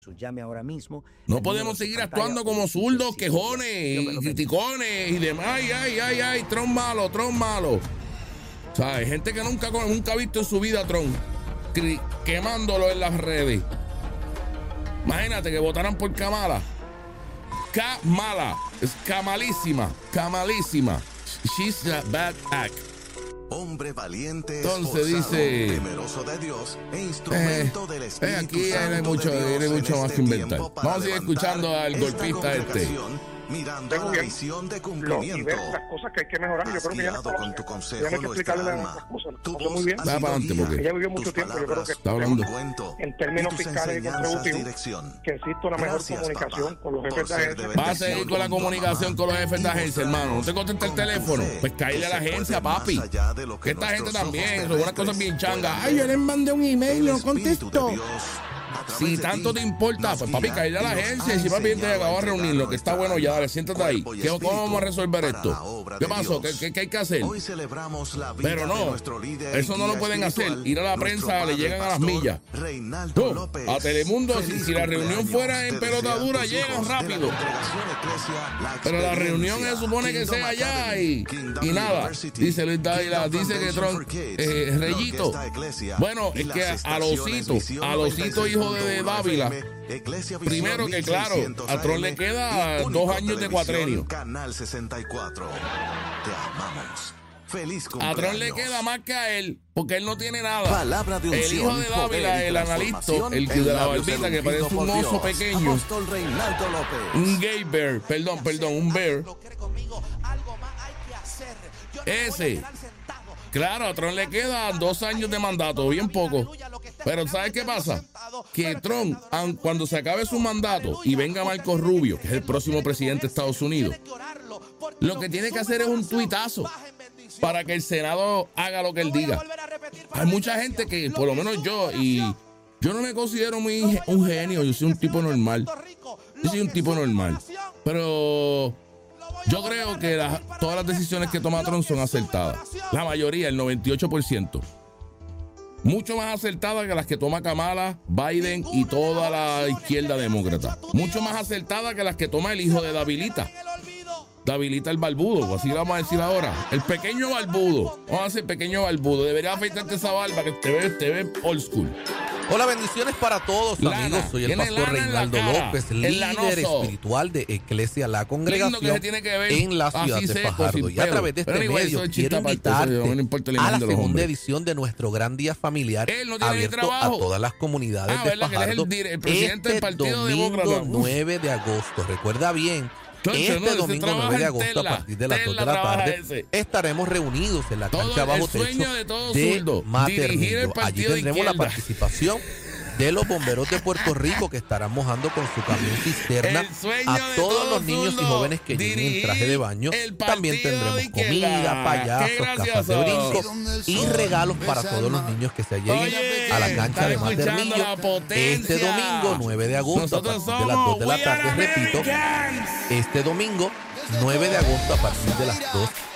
Llame ahora mismo. No podemos seguir actuando como zurdos, quejones y criticones y demás. Ay, Trump malo. O sea, hay gente que nunca ha visto en su vida a Trump quemándolo en las redes. Imagínate que votaran por Kamala. Kamala. Es camalísima. She's a bad act. Hombre valiente, entonces dice, temeroso de Dios e instrumento del Espíritu aquí Santo hay mucho más que inventar. Vamos a seguir escuchando al golpista mirando a la visión de cumplimiento. Y ver las cosas que hay que mejorar. Yo creo que ya con tu consejo no hay que explicarle las cosas. Muy bien. Va para adelante porque ella vivió mucho tiempo. Yo creo que está hablando en términos fiscales y contributivos que existe una mejor comunicación con los jefes de agencia. Va a seguir con la comunicación con los jefes de agencia, hermano. No te contesta el teléfono. Pues cállale a la agencia, papi. Que esta gente también, son unas cosas bien changas. Ay, yo les mandé un email, no contestó. Si tanto te importa, pues papi, caer a la agencia y si papi te acabó a reunir, lo que está bueno ya, dale, siéntate ahí. ¿Cómo vamos a resolver esto? ¿Qué pasó? ¿Qué hay que hacer? Pero no, eso no lo pueden hacer. Ir a la prensa, le llegan a las millas. A Telemundo, si la reunión fuera en pelotadura, llegan rápido. Pero la reunión se supone que sea allá y nada. Dice Luis Dávila, dice que Trump, Reyito. Bueno, es que a Losito hijo de Dávila, primero que claro, a Trump le queda 2 años de cuatrenio. A Trump le queda más que a él, porque él no tiene nada. El hijo de Dávila, el analista, el que de la barbita, que parece un oso pequeño. Un gay bear, perdón, un bear. Ese. Claro, a Trump le quedan 2 años de mandato, bien poco. Pero ¿sabes qué pasa? Que Trump, cuando se acabe su mandato y venga Marco Rubio, que es el próximo presidente de Estados Unidos, lo que tiene que hacer es un tuitazo para que el Senado haga lo que él diga. Hay mucha gente que, por lo menos yo no me considero un genio, yo soy un tipo normal. Pero yo creo que todas las decisiones que toma Trump son acertadas. La mayoría, el 98%. Mucho más acertadas que las que toma Kamala, Biden y toda la izquierda demócrata. Mucho más acertadas que las que toma el hijo de Davilita. Davilita el barbudo, así lo vamos a decir ahora. El pequeño barbudo. Vamos a decir pequeño barbudo. Debería afeitarte esa barba que te ve old school. Hola, bendiciones para todos, amigos. Soy el pastor Reinaldo López, líder espiritual de Eclesia La Congregación en la ciudad de Fajardo. Y a través de este medio quiero invitarte a la segunda edición de nuestro gran día familiar abierto a todas las comunidades de Fajardo este domingo 9 de agosto. Recuerda bien, este domingo 9 de agosto a partir de las 2 de la tarde estaremos reunidos en la cancha bajo techo de Mater. Allí tendremos la participación de los bomberos de Puerto Rico, que estarán mojando con su camión cisterna a todos los niños y jóvenes que lleguen en traje de baño. También tendremos comida, payasos, cajas de brinco y regalos para todos los niños que se lleguen a la cancha de Mater este domingo 9 de agosto a partir de las 2 de la tarde. Repito, este domingo 9 de agosto a partir de las 2